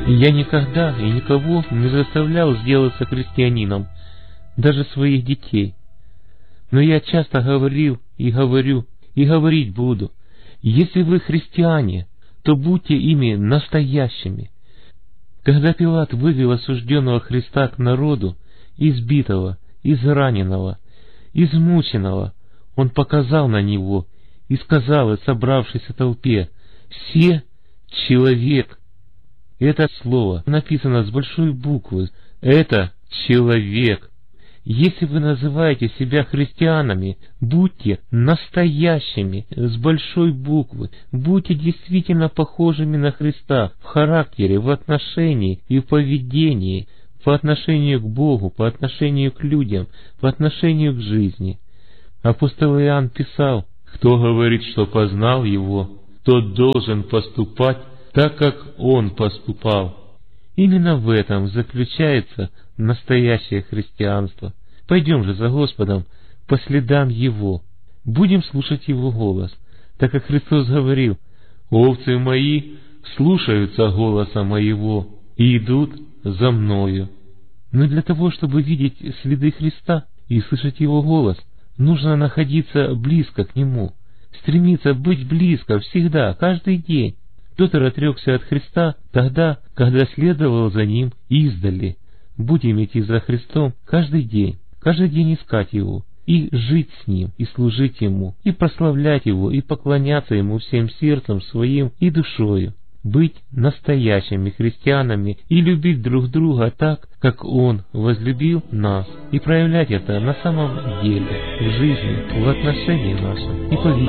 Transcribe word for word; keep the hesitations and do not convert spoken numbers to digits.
Я никогда и никого не заставлял сделаться христианином, даже своих детей. Но я часто говорил и говорю, и говорить буду: если вы христиане, то будьте ими настоящими. Когда Пилат вывел осужденного Христа к народу, избитого, израненного, измученного, он показал на него и сказал собравшейся толпе: «Се человек». Это слово написано с большой буквы. Это человек. Если вы называете себя христианами, будьте настоящими, с большой буквы, будьте действительно похожими на Христа в характере, в отношении и в поведении, по отношению к Богу, по отношению к людям, по отношению к жизни. Апостол Иоанн писал: «Кто говорит, что познал Его, тот должен поступать так, как Он поступал». Именно в этом заключается настоящее христианство. Пойдем же за Господом по следам Его. Будем слушать Его голос, так как Христос говорил: «Овцы мои слушаются голоса моего и идут за мною». Но для того, чтобы видеть следы Христа и слышать Его голос, нужно находиться близко к Нему, стремиться быть близко всегда, каждый день. Петр отрекся от Христа тогда, когда следовал за Ним издали. Будем идти за Христом каждый день, каждый день искать Его, и жить с Ним, и служить Ему, и прославлять Его, и поклоняться Ему всем сердцем своим и душою, быть настоящими христианами и любить друг друга так, как Он возлюбил нас, и проявлять это на самом деле в жизни, в отношении нашем и поведении.